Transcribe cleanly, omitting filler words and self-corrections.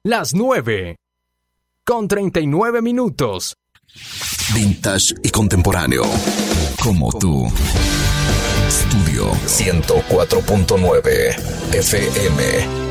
las 9:39. Vintage y contemporáneo, como tú. Estudio 104.9 FM.